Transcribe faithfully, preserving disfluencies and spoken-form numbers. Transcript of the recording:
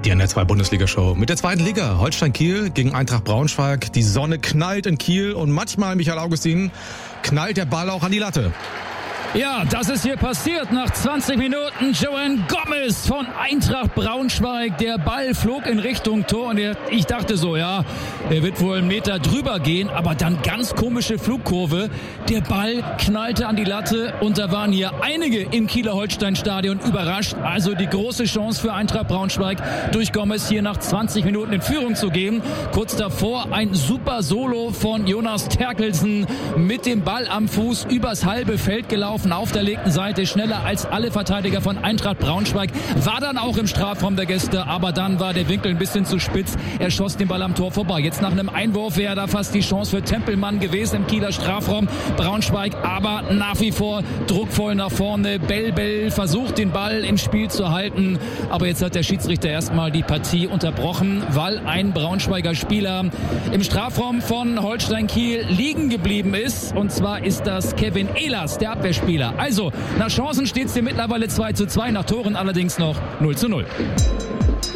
Die N R zwei Bundesliga-Show mit der zweiten Liga. Holstein Kiel gegen Eintracht Braunschweig. Die Sonne knallt in Kiel und manchmal, Michael Augustin, knallt der Ball auch an die Latte. Ja, das ist hier passiert nach zwanzig Minuten. Joan Gomez von Eintracht Braunschweig. Der Ball flog in Richtung Tor und ich dachte so, ja, er wird wohl einen Meter drüber gehen, aber dann ganz komische Flugkurve. Der Ball knallte an die Latte und da waren hier einige im Kieler Holstein-Stadion überrascht. Also die große Chance für Eintracht Braunschweig, durch Gomez hier nach zwanzig Minuten in Führung zu gehen. Kurz davor ein super Solo von Jonas Terkelsen mit dem Ball am Fuß übers halbe Feld gelaufen. Auf der linken Seite, schneller als alle Verteidiger von Eintracht Braunschweig, war dann auch im Strafraum der Gäste, aber dann war der Winkel ein bisschen zu spitz. Er schoss den Ball am Tor vorbei. Jetzt nach einem Einwurf wäre da fast die Chance für Tempelmann gewesen im Kieler Strafraum. Braunschweig aber nach wie vor druckvoll nach vorne. Bell Bell versucht den Ball im Spiel zu halten, aber jetzt hat der Schiedsrichter erstmal die Partie unterbrochen, weil ein Braunschweiger Spieler im Strafraum von Holstein Kiel liegen geblieben ist, und zwar ist das Kevin Ehlers, der Abwehrspieler. Also, nach Chancen steht es hier mittlerweile zwei zu zwei, nach Toren allerdings noch null zu null.